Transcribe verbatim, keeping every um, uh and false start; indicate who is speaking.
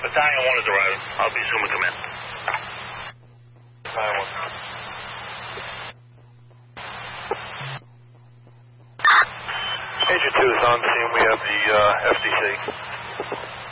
Speaker 1: Battalion one is arriving. I'll be zooming them in.
Speaker 2: Battalion one. Agent two is on scene. We have the uh, F D C.